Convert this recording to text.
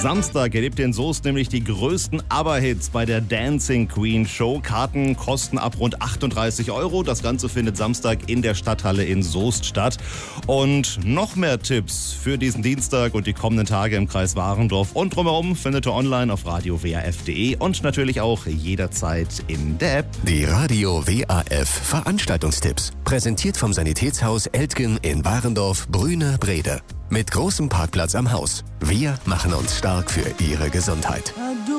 Samstag erlebt ihr in Soest nämlich die größten ABBA-Hits bei der Dancing Queen Show. Karten kosten ab rund 38 €. Das Ganze findet Samstag in der Stadthalle in Soest statt. Und noch mehr Tipps für diesen Dienstag und die kommenden Tage im Kreis Warendorf und drumherum findet ihr online auf radio-waf.de und natürlich auch jederzeit in der App. Die Radio WAF Veranstaltungstipps. Präsentiert vom Sanitätshaus Eltgen in Warendorf, Brüne, Brede. Mit großem Parkplatz am Haus. Wir machen uns stark für Ihre Gesundheit.